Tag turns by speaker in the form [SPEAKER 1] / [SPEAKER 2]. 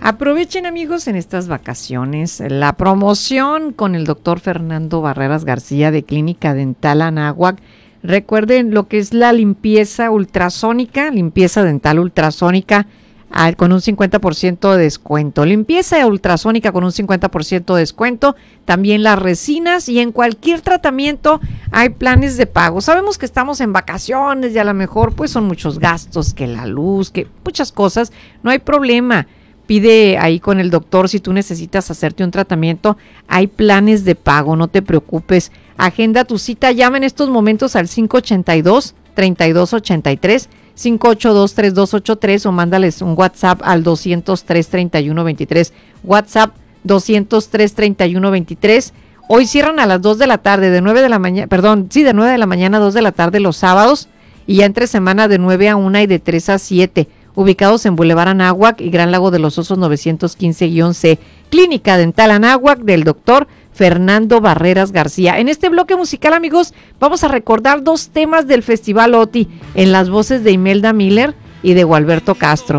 [SPEAKER 1] Aprovechen, amigos, en estas vacaciones la promoción con el doctor Fernando Barreras García de Clínica Dental Anáhuac. Recuerden lo que es la limpieza ultrasónica, limpieza dental ultrasónica con un 50% de descuento. Limpieza ultrasónica con un 50% de descuento. También las resinas y en cualquier tratamiento hay planes de pago. Sabemos que estamos en vacaciones y a lo mejor pues son muchos gastos, que la luz, que muchas cosas. No hay problema. Pide ahí con el doctor si tú necesitas hacerte un tratamiento. Hay planes de pago, no te preocupes. Agenda tu cita, llama en estos momentos al 582-3283, 582-3283 o mándales un WhatsApp al 203-3123. WhatsApp 203-3123. Hoy cierran a las 2 de la tarde, de 9 de la mañana, de 9 de la mañana a 2 de la tarde los sábados y ya entre semana de 9 a 1 y de 3 a 7. Ubicados en Boulevard Anáhuac y Gran Lago de los Osos 915-C. Clínica Dental Anáhuac del doctor Fernando Barreras García. En este bloque musical, amigos, vamos a recordar 2 temas del Festival OTI en las voces de Imelda Miller y de Gualberto Castro.